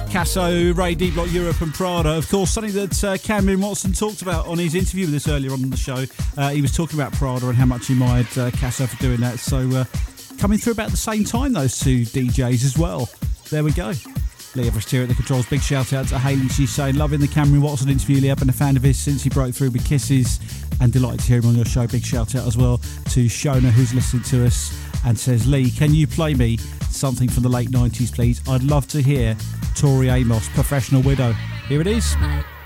Casso, Ray, D-Block, Europe and Prada. Of course, something that Cameron Watson talked about on his interview with us earlier on the show. He was talking about Prada and how much he admired Casso for doing that. So coming through about the same time, those two DJs as well. There we go. Lee Everest here at the controls. Big shout out to Hayley. She's saying, loving the Cameron Watson interview. Lee, I've been a fan of his since he broke through with Kisses and delighted to hear him on your show. Big shout out as well to Shona, who's listening to us and says, Lee, can you play me something from the late 90s, please? I'd love to hear Tori Amos, Professional Widow. Here it is.